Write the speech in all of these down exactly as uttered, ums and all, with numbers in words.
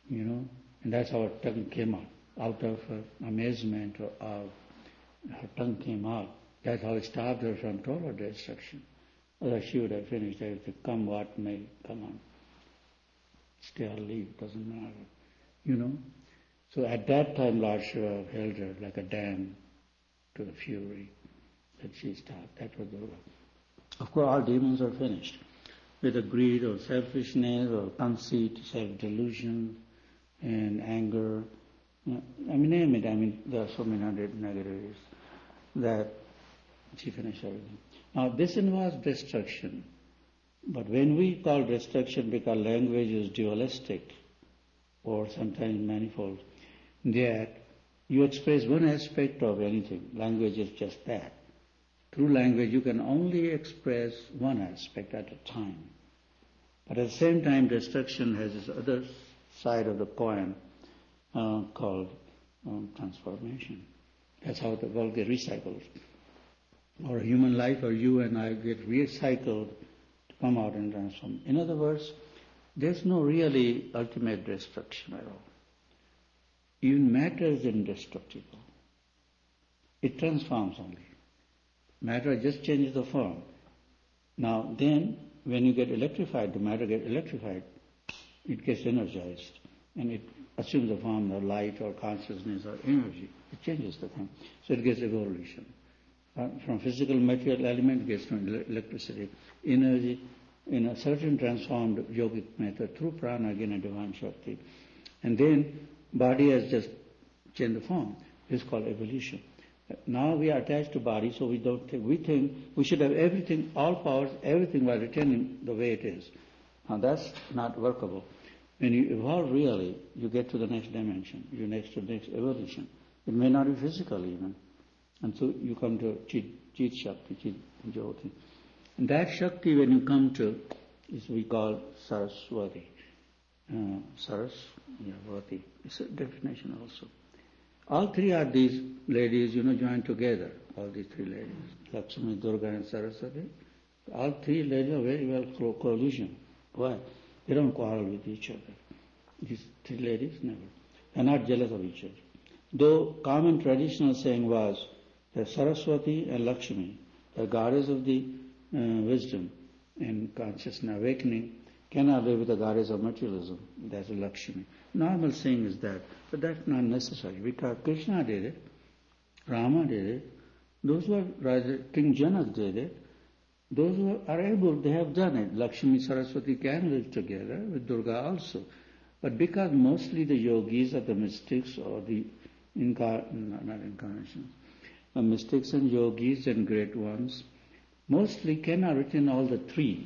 you know, and that's how her tongue came out. Out of her amazement or of her tongue came out. That's how it stopped her from total destruction. Otherwise she would have finished everything. Come what may, come on. Stay or leave, doesn't matter. You know? So at that time Lord Shiva held her like a dam to the fury that she stopped. That was Durga. Of course all demons are finished. With the greed or selfishness or conceit, self-delusion and anger. I mean, name it. I mean, there are so many hundred negatives that she finished everything. Now, this involves destruction. But when we call destruction because language is dualistic or sometimes manifold, that you express one aspect of anything. Language is just that. Through language, you can only express one aspect at a time. But at the same time, destruction has this other side of the coin uh, called um, transformation. That's how the world gets recycled. Or human life, or you and I get recycled to come out and transform. In other words, there's no really ultimate destruction at all. Even matter is indestructible. It transforms only. Matter just changes the form. Now then, when you get electrified, the matter gets electrified, it gets energized, and it assumes the form of light or consciousness or energy. It changes the thing. So it gets evolution. Uh, from physical material element, it gets from electricity, energy, in a certain transformed yogic method, through prana, again a divine Shakti. And then, body has just changed the form. This is called evolution. Now we are attached to body, so we don't think, we think we should have everything, all powers, everything while retaining the way it is. Now that's not workable. When you evolve really, you get to the next dimension, you next to the next evolution. It may not be physical even. And so you come to Chit, Chit Shakti, Chit Jyoti. And that Shakti when you come to is we call Saraswati. Uh, Saras, yeah, Vati. It's a definition also. All three are these ladies, you know, joined together, all these three ladies, Lakshmi, Durga and Saraswati. All three ladies are very well co- coalition. Why? They don't quarrel with each other. These three ladies, never. They're not jealous of each other. Though common traditional saying was that Saraswati and Lakshmi, the goddess of the uh, wisdom and consciousness awakening, cannot live with the goddess of materialism. That's Lakshmi. Normal saying is that, but that's not necessary because Krishna did it, Rama did it, those who are, King Janak did it, those who are able, they have done it. Lakshmi, Saraswati can live together with Durga also. But because mostly the yogis or the mystics or the incar- not, not incarnations, the mystics and yogis and great ones mostly cannot retain all the three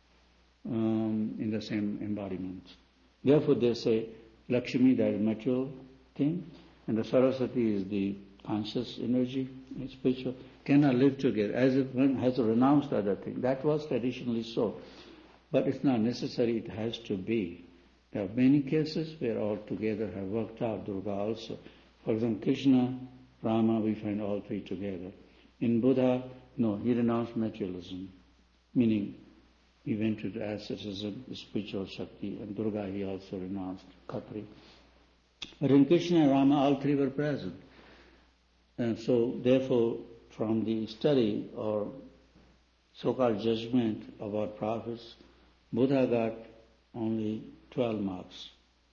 um, in the same embodiment. Therefore they say Lakshmi, that is material thing, and the Saraswati is the conscious energy, spiritual, cannot live together as if one has renounced the other thing. That was traditionally so. But it's not necessary, it has to be. There are many cases where all together have worked out, Durga also. For example, Krishna, Rama, we find all three together. In Buddha, no, he renounced materialism, meaning he went to the asceticism, the spiritual Shakti, and Durga he also renounced, Khatri. But in Krishna and Rama, all three were present. And so, therefore, from the study or so-called judgment about prophets, Buddha got only twelve marks.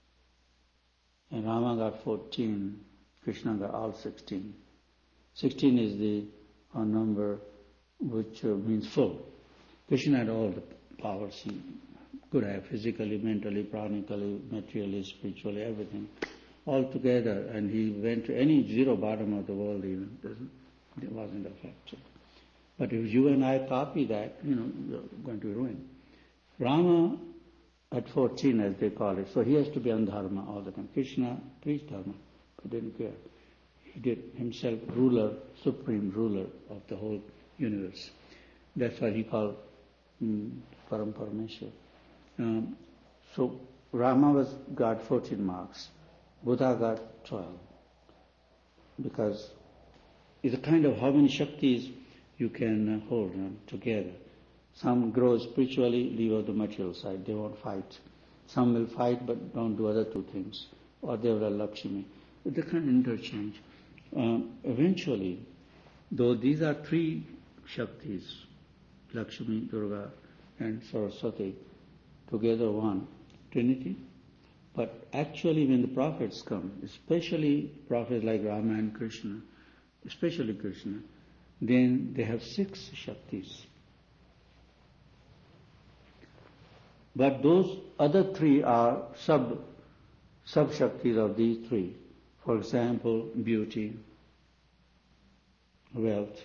And Rama got fourteen, Krishna got all sixteen. sixteen is the uh, number which uh, means full. Krishna had all the powers he could have, physically, mentally, pranically, materially, spiritually, everything, all together. And he went to any zero bottom of the world even, doesn't, it wasn't affected. But if you and I copy that, you know, you're going to be ruined. Rama at fourteen, as they call it, so he has to be on dharma all the time. Krishna preached dharma, but didn't care. He did himself ruler, supreme ruler of the whole universe. That's why he called mm, Param Parameshwar. Um, so Rama was got fourteen marks, Buddha got twelve, because it's a kind of how many Shaktis you can uh, hold uh, together. Some grow spiritually, leave out the material side, they won't fight. Some will fight but don't do other two things, or they will have Lakshmi. They can interchange. Uh, eventually, though these are three Shaktis, Lakshmi, Durga, and Saraswati, together one, Trinity, but actually when the prophets come, especially prophets like Rama and Krishna, especially Krishna, then they have six Shaktis. But those other three are sub, sub-Shaktis of these three. For example, beauty, wealth.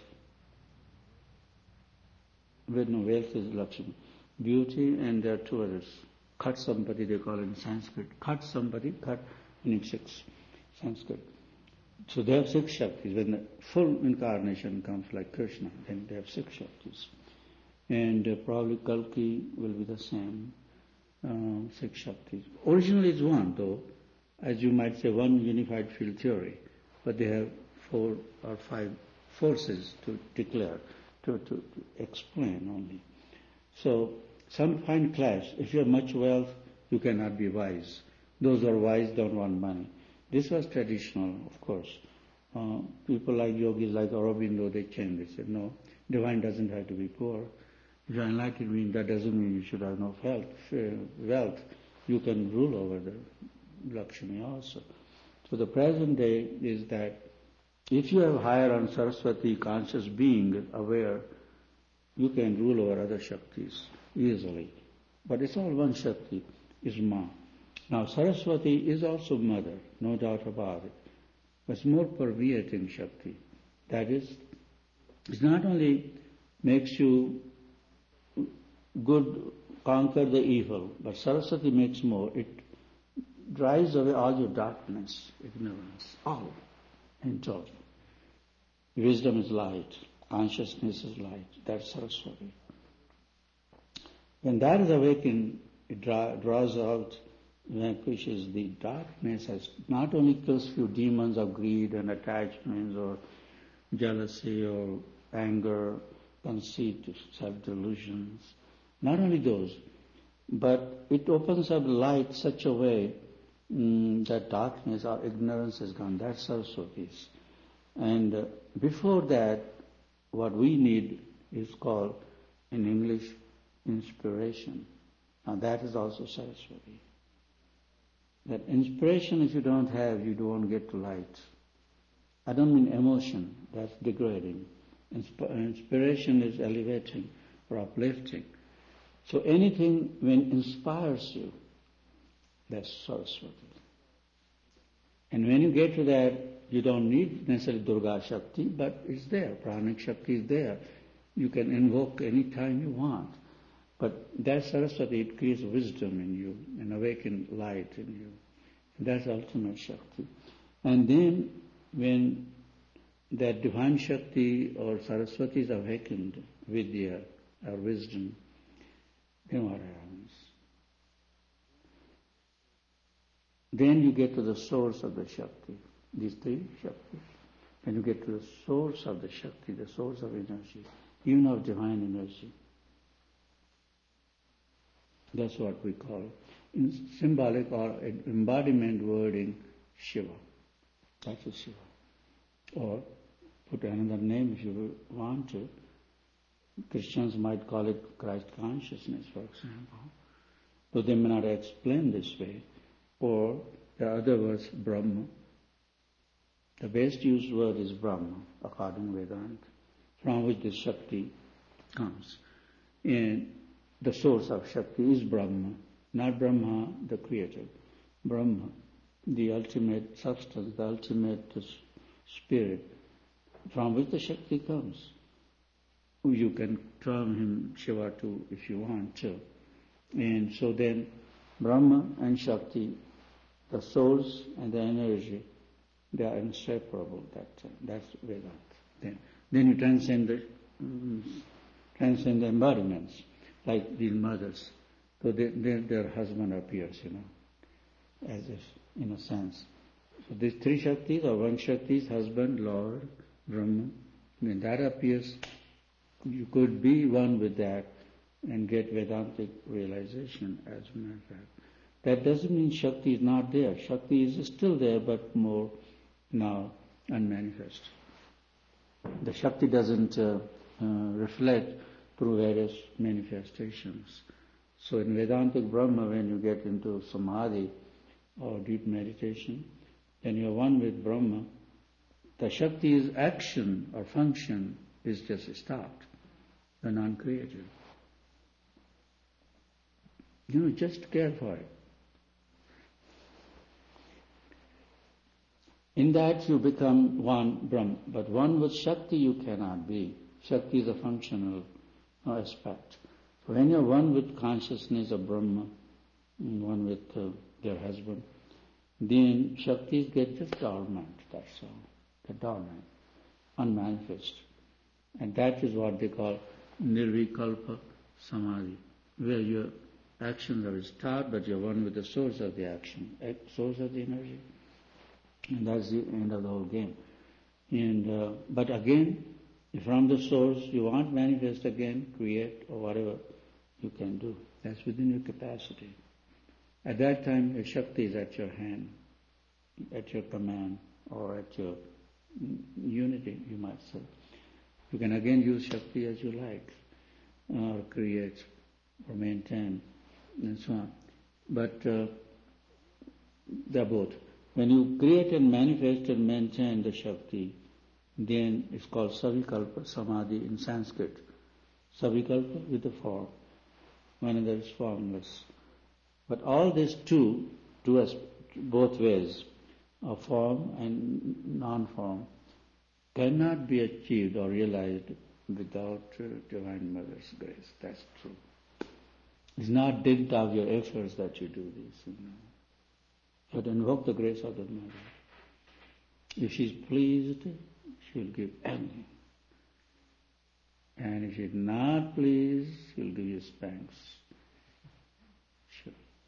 Well, no, wealth is Lakshmi. Beauty, and there are two others. Khat Sampati, they call it in Sanskrit. Khat Sampati, Khat meaning six, Sanskrit. So they have six Shaktis. When the full incarnation comes like Krishna, then they have six Shaktis. And uh, probably Kalki will be the same, uh, six Shaktis. Originally it's one, though, as you might say, one unified field theory, but they have four or five forces to declare, to, to, to explain only. So some find clash. If you have much wealth, you cannot be wise. Those who are wise don't want money. This was traditional, of course. Uh, people like yogis, like Aurobindo, they changed. They said, no, divine doesn't have to be poor. If you're enlightened being, that doesn't mean you should have no wealth. wealth. You can rule over the Lakshmi also. So the present day is that if you have higher on Saraswati conscious being aware, you can rule over other Shaktis easily. But it's all one Shakti, is Ma. Now Saraswati is also mother, no doubt about it. But it's more permeating Shakti. That is, it not only makes you good, conquer the evil, but Saraswati makes more. It drives away all your darkness, ignorance, all in total. Wisdom is light, consciousness is light. That's Saraswati. When that is awakened, it draw, draws out, vanquishes the darkness, as not only kills few demons of greed and attachments or jealousy or anger, conceit, self-delusions, not only those, but it opens up light such a way mm, that darkness or ignorance is gone. That's Saraswati's. And uh, before that, what we need is called, in English, inspiration. Now that is also Saraswati. That inspiration, if you don't have, you don't get to light. I don't mean emotion, that's degrading. Insp- inspiration is elevating or uplifting. So anything when inspires you, that's Saraswati. And when you get to that, you don't need necessarily Durga Shakti, but it's there. Pranic Shakti is there. You can invoke any time you want. But that Saraswati, it creates wisdom in you, an awakened light in you. And that's ultimate Shakti. And then when that divine Shakti or Saraswati is awakened, Vidya or wisdom, then what happens? Then you get to the source of the Shakti. These three Shaktis. When you get to the source of the Shakti, the source of energy, even of divine energy, that's what we call in symbolic or embodiment wording Shiva. That is Shiva. Or put another name if you want to. Christians might call it Christ consciousness, for example. Though they may not explain this way. Or the other words, Brahma. The best used word is Brahma, according to Vedanta, from which the Shakti comes. And the source of Shakti is Brahma, not Brahma, the creator. Brahma, the ultimate substance, the ultimate spirit, from which the Shakti comes. You can term him Shiva too if you want to. And so then Brahma and Shakti, the source and the energy, they are inseparable. That that's Vedanta. Then, then you transcend the um, transcend the embodiments, like these mothers. So they, they, their husband appears, you know, as if in a sense. So these three Shaktis, or one Shakti is husband, Lord, Brahma. When that appears, you could be one with that and get Vedantic realization, as a matter of fact. That doesn't mean Shakti is not there. Shakti is still there, but more now unmanifest. The Shakti doesn't uh, uh, reflect through various manifestations. So in Vedantic Brahma, when you get into Samadhi or deep meditation, then you're one with Brahma. The Shakti's action or function is just stopped, the non-creative. You know, just care for it. In that you become one Brahma, but one with Shakti you cannot be. Shakti is a functional aspect. So when you're one with consciousness of Brahma, one with uh, your husband, then Shaktis get just dormant, that's all. They're dormant, unmanifest. And that is what they call Nirvikalpa Samadhi, where your actions are stopped, but you're one with the source of the action, source of the energy. And that's the end of the whole game. And uh, but again, from the source you want to manifest again, create or whatever you can do. That's within your capacity. At that time, your Shakti is at your hand, at your command, or at your unity, you might say. You can again use Shakti as you like, or create, or maintain, and so on. But uh, they're both. When you create and manifest and maintain the Shakti, then it's called Savikalpa Samadhi in Sanskrit. Savikalpa with the form, one another is formless. But all these two, two as both ways, of form and non-form, cannot be achieved or realized without uh, Divine Mother's grace. That's true. It's not dint of your efforts that you do this, you know. But invoke the grace of the Mother. If she's pleased, she'll give everything. And if she's not pleased, she'll give you spanks. Sure.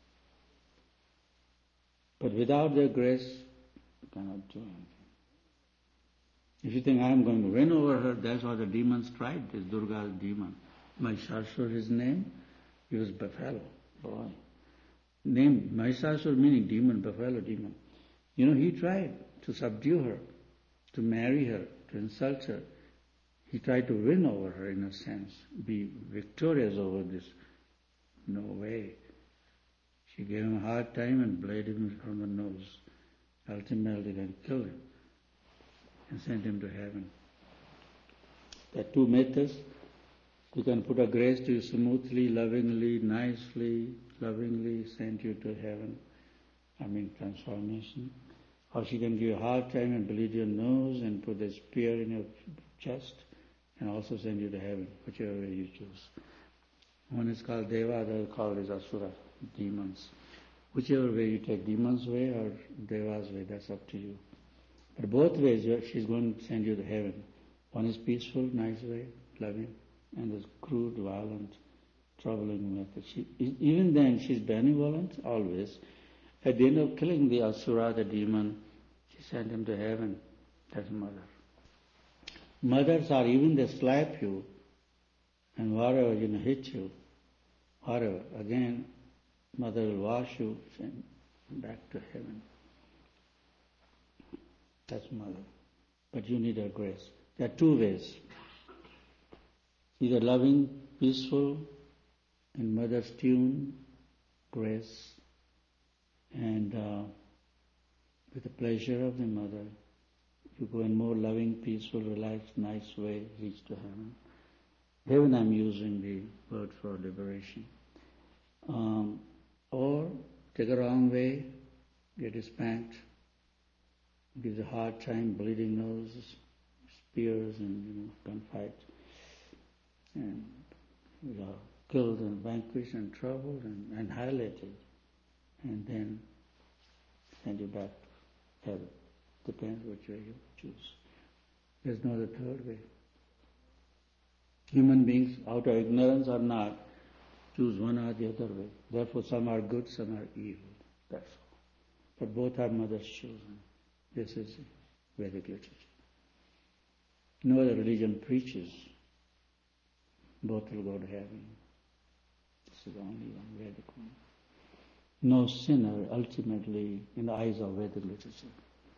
But without their grace, you cannot do anything. If you think I'm going to win over her, that's what the demons tried, this Durga's demon. Mahishasur, his name, he was buffalo, boy. Name Mahishasur meaning demon, buffalo demon. You know, he tried to subdue her, to marry her, to insult her. He tried to win over her in a sense, be victorious over this. No way. She gave him a hard time and bled him from the nose. Ultimately then killed him and sent him to heaven. There are two methods. You can put a grace to you smoothly, lovingly, nicely, lovingly send you to heaven, I mean transformation. Or she can give you a hard time and bleed your nose and put a spear in your chest and also send you to heaven, whichever way you choose. One is called Deva, the other called is Asura, demons. Whichever way you take, demons' way or Deva's way, that's up to you. But both ways, she's going to send you to heaven. One is peaceful, nice way, loving, and there's crude, violent, troubling method. She, even then, she's benevolent, always. At the end of killing the Asura, the demon, she sent him to heaven. That's mother. Mothers are, even they slap you, and whatever, you know, hit you, whatever. Again, mother will wash you, send back to heaven. That's mother. But you need her grace. There are two ways. Either loving, peaceful, in mother's tune, grace, and uh, with the pleasure of the mother, you go in more loving, peaceful, relaxed, nice way, reach to heaven. Heaven, I'm using the word for liberation. Um, or take a wrong way, get spanked, gives a hard time, bleeding nose, spears, and you know, gunfight, and you are killed and vanquished and troubled and annihilated, and then send you back to heaven. Depends which way you choose. There's no other third way. Human beings, out of ignorance or not, choose one or the other way. Therefore, some are good, some are evil. That's all. But both are mother's children. This is Vedic literature. No other religion preaches both will go to heaven. This is the only one, Vedic one. no sinner ultimately in the eyes of Vedic literature.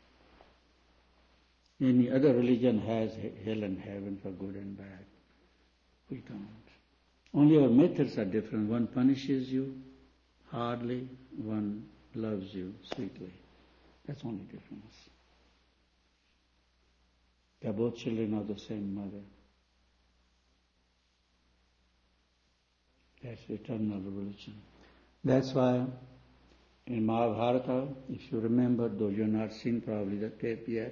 Any other religion has hell and heaven for good and bad. We don't. Only our methods are different. One punishes you hardly, one loves you sweetly. That's the only difference. They are both children of the same mother. That's eternal religion. That's why in Mahabharata, if you remember, though you've not seen probably the tape yet,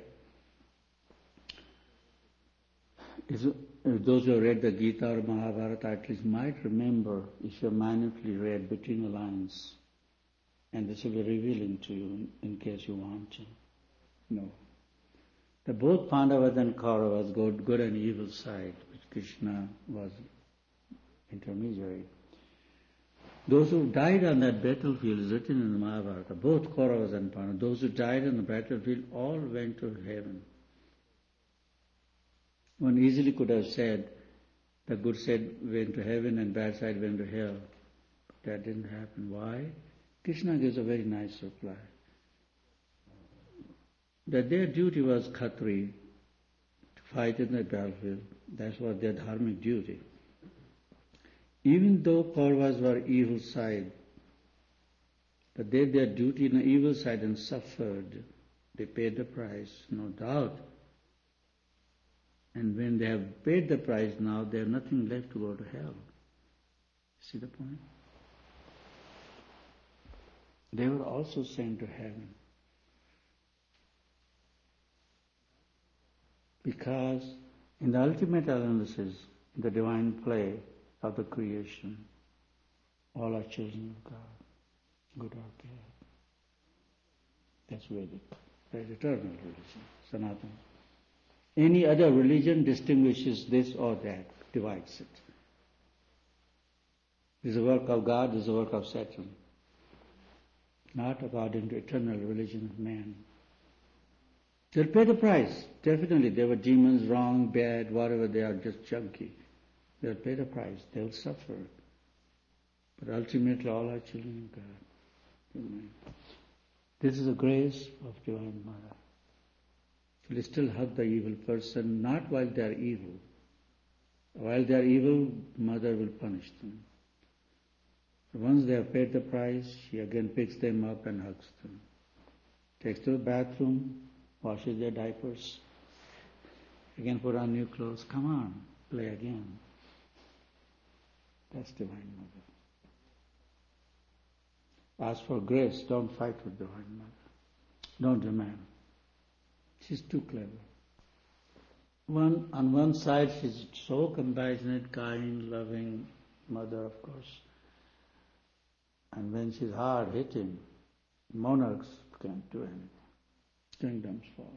is, those who have read the Gita or Mahabharata at least might remember, if you minutely read between the lines, and this will be revealing to you in, in case you want to. No. The both Pandavas and Kauravas go good and evil side, which Krishna was intermediary. Those who died on that battlefield is written in the Mahabharata, both Kauravas and Pandavas. Those who died on the battlefield all went to heaven. One easily could have said, the good side went to heaven and bad side went to hell. But that didn't happen. Why? Krishna gives a very nice reply. That their duty was Khatri, to fight in the battlefield. That was their dharmic duty. Even though Kauravas were evil side, but they did their duty in the evil side and suffered. They paid the price, no doubt. And when they have paid the price now, they have nothing left to go to hell. See the point? They were also sent to heaven. Because in the ultimate analysis, in the divine play of the creation, all are children of God, good or bad. That's Vedic. That's eternal religion, Sanatana. Any other religion distinguishes this or that, divides it. This is the work of God, this is the work of Satan. Not according to eternal religion of man. They'll pay the price. Definitely, they were demons, wrong, bad, whatever, they are just junky. They'll pay the price. They'll suffer. But ultimately, all are children of God. Amen. This is the grace of Divine Mother. She will still hug the evil person, not while they are evil. While they are evil, Mother will punish them. Once they have paid the price, she again picks them up and hugs them. Takes to the bathroom, washes their diapers, again put on new clothes. Come on, play again. That's Divine Mother. Ask for grace, don't fight with Divine Mother. Don't demand. She's too clever. One, on one side, she's so compassionate, kind, loving mother, of course. And when she's hard-hitting, monarchs can't do anything. Kingdoms fall.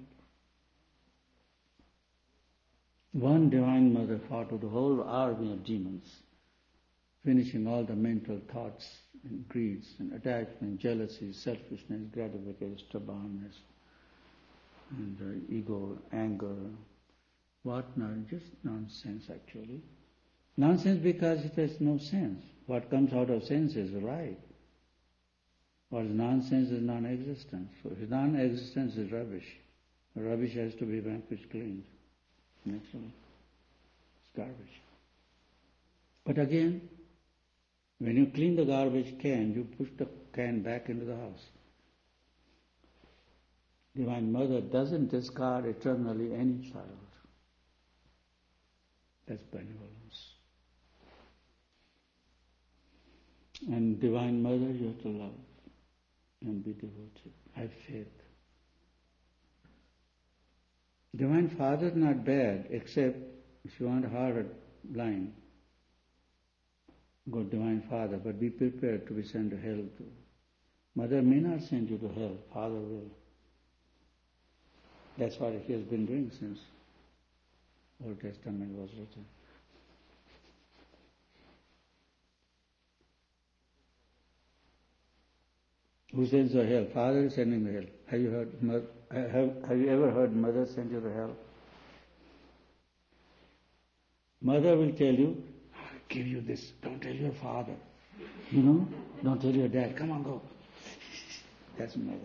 One Divine Mother fought with a whole army of demons, finishing all the mental thoughts and greeds and attachment, jealousy, selfishness, gratification, stubbornness, and uh, ego, anger, what not, just nonsense actually. Nonsense because it has no sense. What comes out of sense is right. What is nonsense is non-existence. So non-existence is rubbish. Rubbish has to be vanquished, cleaned. Naturally. It's garbage. But again, when you clean the garbage can, you push the can back into the house. Divine Mother doesn't discard eternally any child. That's benevolence. And Divine Mother you have to love and be devoted. Have faith. Divine Father is not bad, except if you want a heart blind, go Divine Father, but be prepared to be sent to hell too. Mother may not send you to hell, Father will. That's what he has been doing since Old Testament was written. Who sends to hell? Father is sending to hell. Have you heard? Have, have you ever heard mother send you to hell? Mother will tell you, I'll give you this. Don't tell your father. You know? Don't tell your dad. Come on, go. That's mother.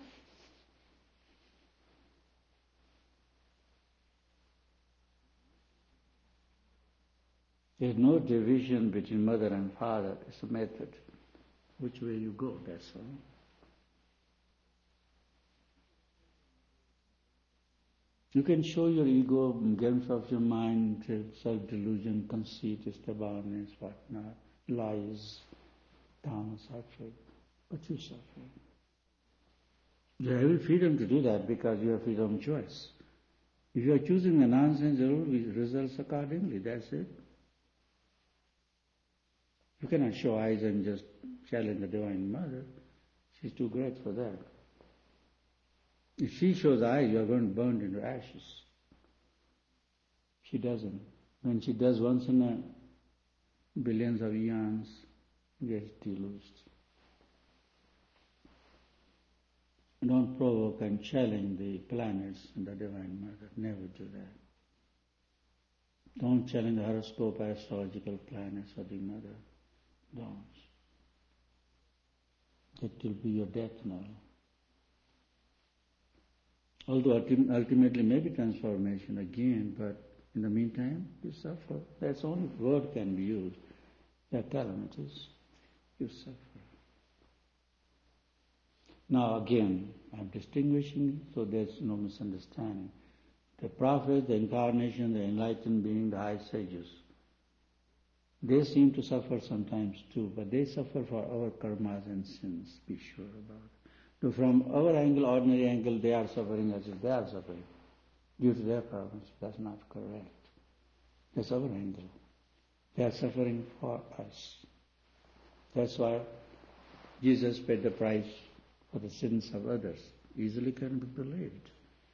There's no division between mother and father. It's a method. Which way you go, that's all. You can show your ego, games of your mind, self-delusion, conceit, stubbornness, whatnot, lies, dharma, suffering, but you suffer. You have every freedom to do that because you have freedom of choice. If you are choosing the nonsense, there will be results accordingly, that's it. You cannot show eyes and just challenge the Divine Mother. She's too great for that. If she shows eyes, you are going to burn into ashes. She doesn't. When she does once in a billions of eons, gets deluged. Don't provoke and challenge the planets and the Divine Mother. Never do that. Don't challenge the horoscope, astrological planets or the Mother. Don't. That will be your death knell. Although ultimately maybe transformation again, but in the meantime, you suffer. That's the only word can be used. There are calamities. You suffer. Now again, I'm distinguishing so there's no misunderstanding. The prophets, the incarnation, the enlightened being, the high sages, they seem to suffer sometimes too, but they suffer for our karmas and sins, be sure about it. So from our angle, ordinary angle, they are suffering as if they are suffering due to their problems. That's not correct. That's our angle. They are suffering for us. That's why Jesus paid the price for the sins of others. Easily can be believed.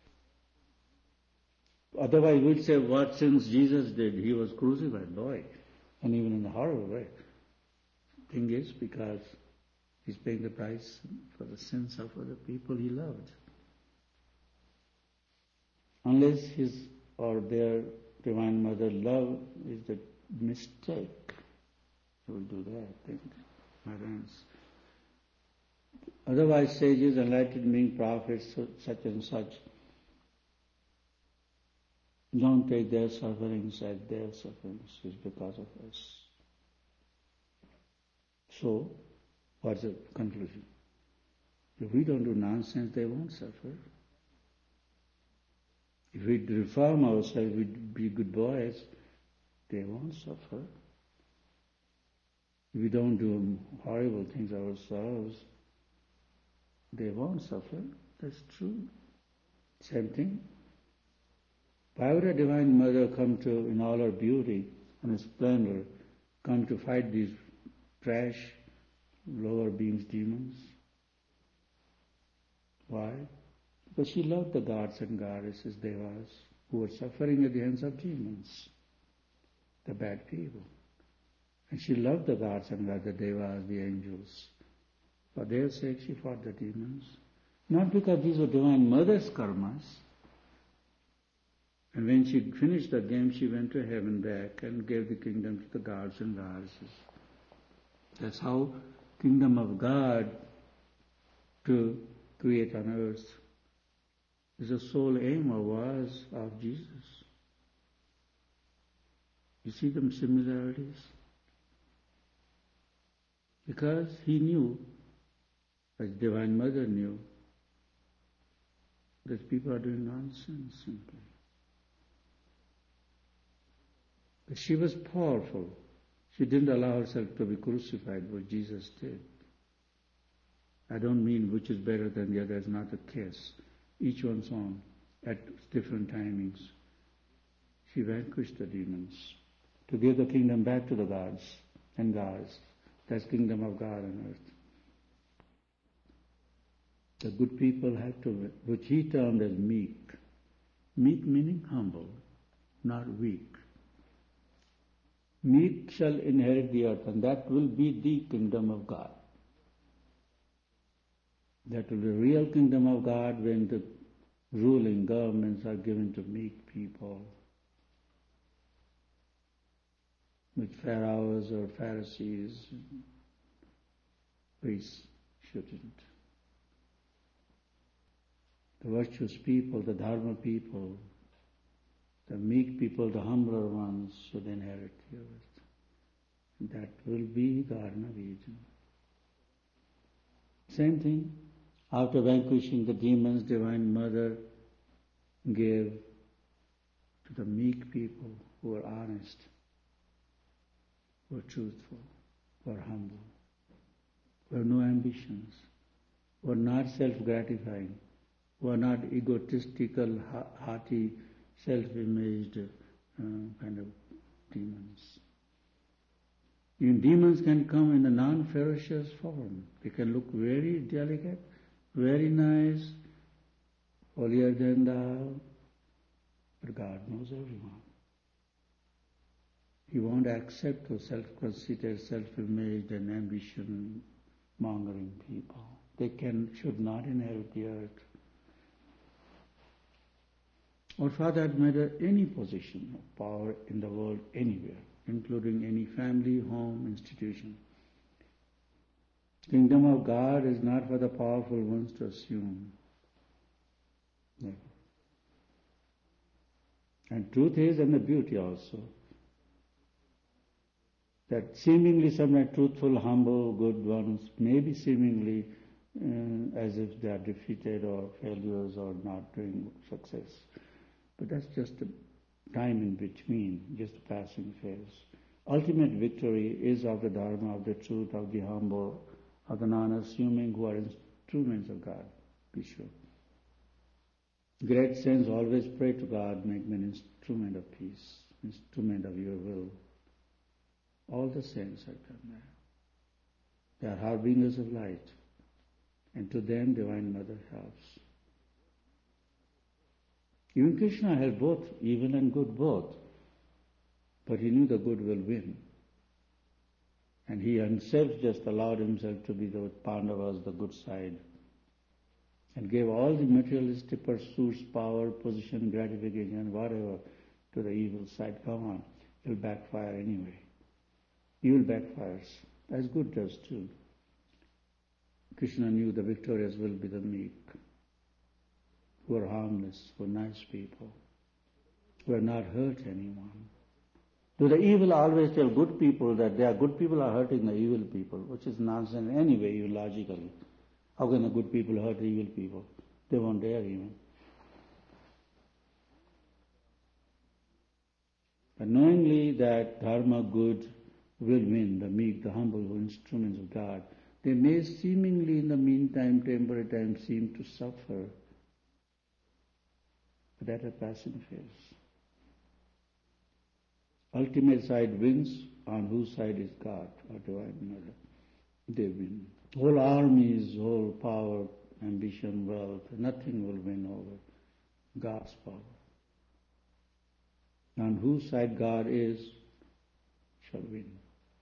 Otherwise we'd say what sins Jesus did, he was crucified, boy, and even in a horrible way. Thing is, because he's paying the price for the sins of other people he loved. Unless his or their Divine Mother love is the mistake, he will do that, I think, my friends. Otherwise, sages, enlightened being, prophets, such and such, don't take their sufferings as their sufferings. It's because of us. So, what's the conclusion? If we don't do nonsense, they won't suffer. If we reform ourselves, we be good boys, they won't suffer. If we don't do horrible things ourselves, they won't suffer. That's true. Same thing. Why would a Divine Mother come to, in all her beauty and splendor, come to fight these trash, lower beings, demons? Why? Because she loved the gods and goddesses, devas, who were suffering at the hands of demons, the bad people. And she loved the gods and gods, the devas, the angels. For their sake she fought the demons. Not because these were Divine Mother's karmas. And when she finished the game, she went to heaven back and gave the kingdom to the gods and goddesses. That's how kingdom of God to create on earth is the sole aim or was of Jesus. You see the similarities? Because he knew, as Divine Mother knew, that people are doing nonsense simply. But she was powerful. She didn't allow herself to be crucified, what Jesus did. I don't mean which is better than the other, it's not the case. Each one's own, at different timings. She vanquished the demons to give the kingdom back to the gods and gods. That's kingdom of God on earth. The good people have to, which he termed as meek. Meek meaning humble, not weak. Meek shall inherit the earth, and that will be the kingdom of God. That will be the real kingdom of God when the ruling governments are given to meek people. With pharaohs or Pharisees, priests shouldn't. the virtuous people, the dharma people, the meek people, the humbler ones should inherit the earth. That will be Garden of Eden. Same thing, after vanquishing the demons, Divine Mother gave to the meek people who were honest, who were truthful, who were humble, who had no ambitions, who were not self-gratifying, who are not egotistical, haughty, self-imaged uh, kind of demons. Even demons can come in a non-ferocious form. They can look very delicate, very nice, holier than thou, but God knows everyone. He won't accept those self-conceited, self-imaged and ambition-mongering people. They can, should not inherit the earth. Or for that matter, any position of power in the world, anywhere, including any family, home, institution. Kingdom of God is not for the powerful ones to assume. Never. And truth is, and the beauty also, that seemingly some are truthful, humble, good ones may be seemingly uh, as if they are defeated or failures or not doing success. But that's just a time in between, just a passing phase. Ultimate victory is of the Dharma, of the truth, of the humble, of the non-assuming who are instruments of God, be sure. Great saints always pray to God, make me an instrument of peace, instrument of your will. All the saints have done that. They are harbingers of light, and to them Divine Mother helps. Even Krishna had both, evil and good both, but he knew the good will win. And he himself just allowed himself to be the Pandavas, the good side, and gave all the materialistic pursuits, power, position, gratification, whatever, to the evil side. Come on, it'll backfire anyway. Evil backfires, as good does too. Krishna knew the victorious will be the meek, who are harmless, who are nice people, who have not hurt anyone. Do the evil always tell good people that they are good people are hurting the evil people, which is nonsense anyway, even logically. How can the good people hurt the evil people? They won't dare even. But knowingly that dharma, good, will win, the meek, the humble, who are instruments of God, they may seemingly in the meantime, temporary time, seem to suffer. But that is a passing phase. Ultimate side wins, on whose side is God, or Divine Mother. They win. Whole armies, whole power, ambition, wealth, nothing will win over God's power. On whose side God is, shall win.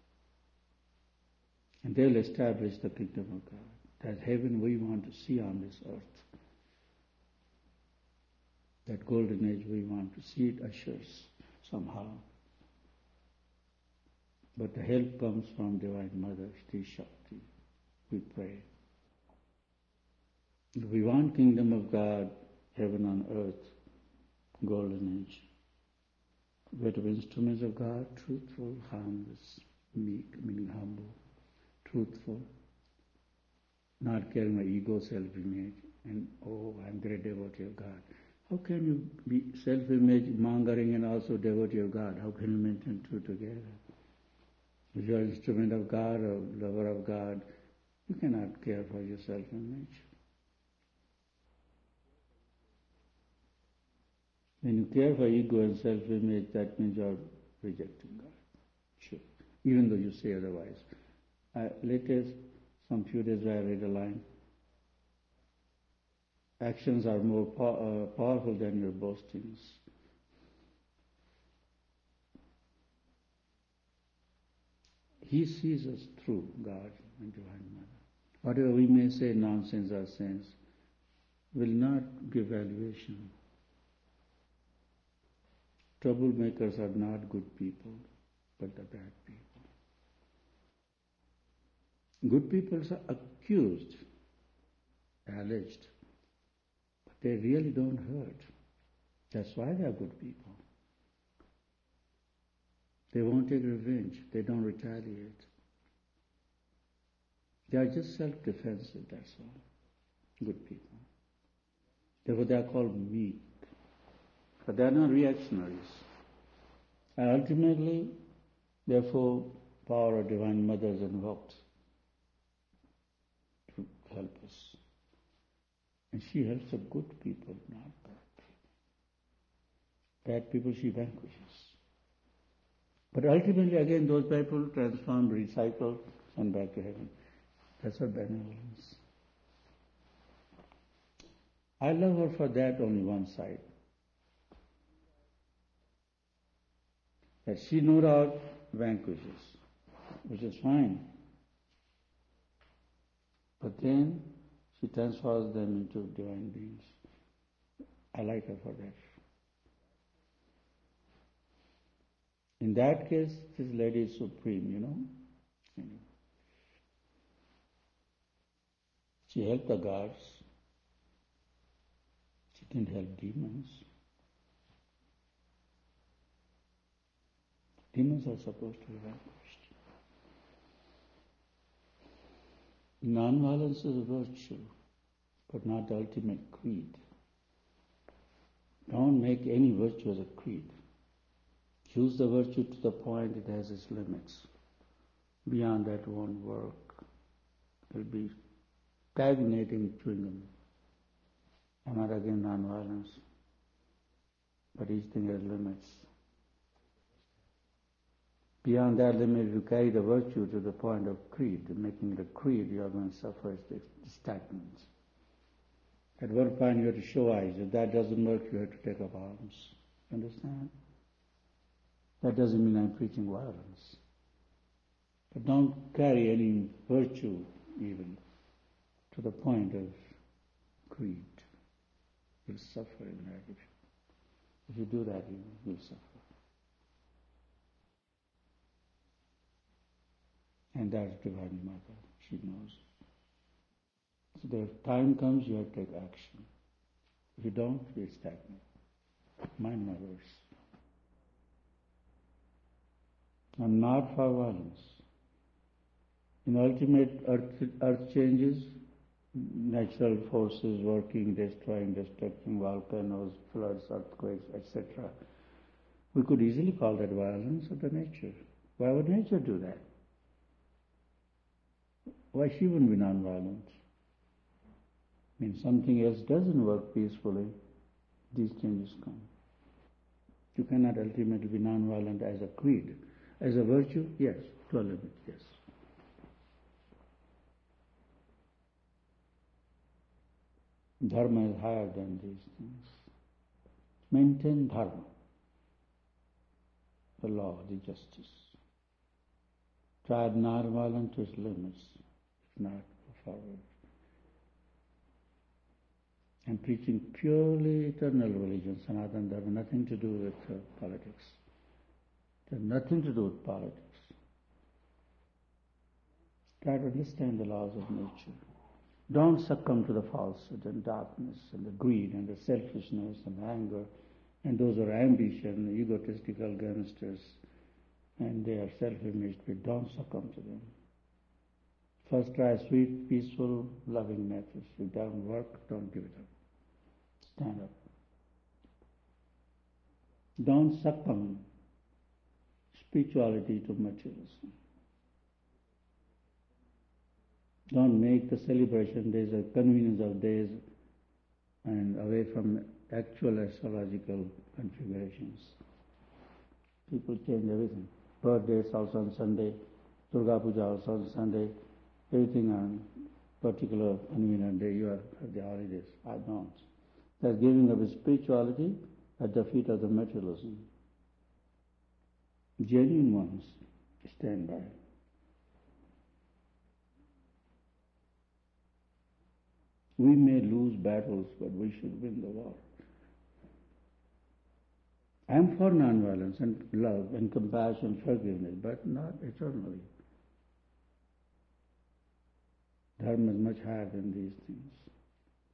And they will establish the kingdom of God. That heaven we want to see on this earth. That golden age we want to see it ushers somehow. But the help comes from Divine Mother, Shri Shakti. We pray. If we want kingdom of God, heaven on earth, golden age, we have to be instruments of God, truthful, harmless, meek, meaning humble, truthful, not carrying my ego, self-image, and oh, I'm great devotee of God. How can you be self-image, mongering, and also devotee of God? How can you maintain two together? If you are an instrument of God or lover of God, you cannot care for your self-image. When you care for ego and self-image, that means you are rejecting God. Sure. Even though you say otherwise. I, latest, some few days ago, I read a line. Actions are more po- uh, powerful than your boastings. He sees us through God and Divine Mother. Whatever we may say, nonsense or sense, will not give valuation. Troublemakers are not good people, but the bad people. Good people are accused, alleged, but they really don't hurt. That's why they are good people. They won't take revenge. They don't retaliate. They are just self-defensive, that's all. Good people. Therefore they are called meek. But they are not reactionaries. And ultimately, therefore, power of Divine Mother is invoked to help us. And she helps the good people, not bad people. Bad people she vanquishes. But ultimately, again, those people transformed, recycled, sent back to heaven. That's her benevolence. I love her for that only one side. That she no doubt vanquishes, which is fine. But then she transfers them into divine beings. I like her for that. In that case, this lady is supreme, you know. She helped the gods. She didn't help demons. Demons are supposed to be vanquished. Non-violence is a virtue, but not the ultimate creed. Don't make any virtue as a creed. Use the virtue to the point it has its limits. Beyond that won't work. It will be stagnating chewing gum. I'm not against non-violence, but each thing has limits. Beyond that limit, if you carry the virtue to the point of creed, making it a creed, you are going to suffer stagnant. At one point you have to show eyes. If that doesn't work, you have to take up arms. Understand? That doesn't mean I'm preaching violence. But don't carry any virtue even to the point of creed. You'll suffer in that. If you, if you do that, you will suffer. And that's Divine Mother. She knows. So the time comes, you have to take action. If you don't, you stagnate. Mind my words. I'm not for violence. In ultimate earth, earth changes, natural forces working, destroying, destructing, volcanoes, floods, earthquakes, et cetera. We could easily call that violence of the nature. Why would nature do that? Why she wouldn't be non-violent? I mean, something else doesn't work peacefully, these changes come. You cannot ultimately be non-violent as a creed. As a virtue, yes, to a limit, yes. Dharma is higher than these things. Maintain dharma, the law, the justice. Try non-violent to its limits, if not, go forward. And preaching purely eternal religion, Sanatana Dharma, nothing to do with uh, politics. It has nothing to do with politics. Try to understand the laws of nature. Don't succumb to the falsehood and darkness and the greed and the selfishness and anger and those who are ambition, egotistical gangsters, and they are self-imaged, but don't succumb to them. First try sweet, peaceful, loving methods. If it doesn't work, don't give it up. Stand up. Don't succumb spirituality to materialism. Don't make the celebration days a convenience of days and away from actual astrological configurations. People change everything. Birthdays also on Sunday, Durga Puja also on Sunday, everything on particular convenient day, you have the holidays. I don't. That's giving up spirituality at the feet of the materialism. Genuine ones stand by. We may lose battles, but we should win the war. I am for non-violence and love and compassion, forgiveness, but not eternally. Dharma is much higher than these things.